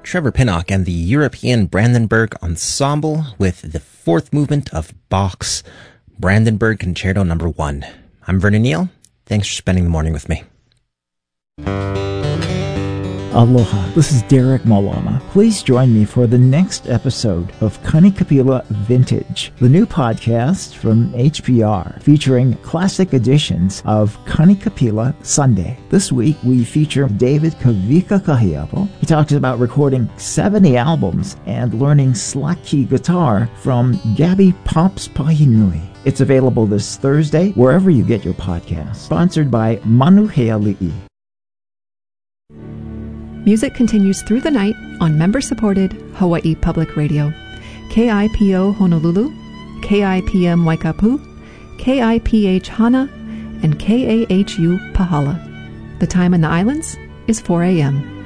Trevor Pinnock and the European Brandenburg Ensemble with the fourth movement of Bach's Brandenburg Concerto No. 1. I'm Vernon Neal. Thanks for spending the morning with me. Aloha, this is Derek Malama. Please join me for the next episode of Kanikapila Vintage, the new podcast from HPR featuring classic editions of Kanikapila Sunday. This week we feature David Kavika Kahiapo. He talks about recording 70 albums and learning slack key guitar from Gabby Pops Pahinui. It's available this Thursday wherever you get your podcasts. Sponsored by Manuhea Li'i. Music continues through the night on member-supported Hawaii Public Radio. KIPO Honolulu, KIPM Waikapu, KIPH Hana, and KAHU Pahala. The time in the islands is 4 a.m.